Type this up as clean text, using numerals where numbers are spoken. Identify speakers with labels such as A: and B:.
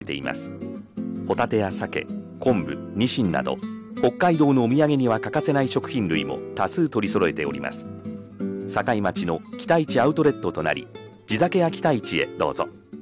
A: ています。ホタテや鮭、昆布、ニシンなど北海道のお土産には欠かせない食品類も多数取り揃えております。境町の北市アウトレットとなり、地酒や北市へどうぞ。